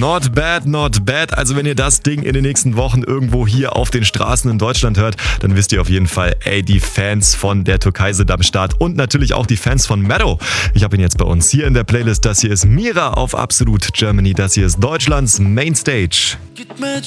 Not bad, not bad. Also wenn ihr das Ding in den nächsten Wochen irgendwo hier auf den Straßen in Deutschland hört, dann wisst ihr auf jeden Fall, die Fans von der Türkei sind am Start und natürlich auch die Fans von Meadow. Ich habe ihn jetzt bei uns hier in der Playlist. Das hier ist Mira auf Absolut Germany. Das hier ist Deutschlands Mainstage.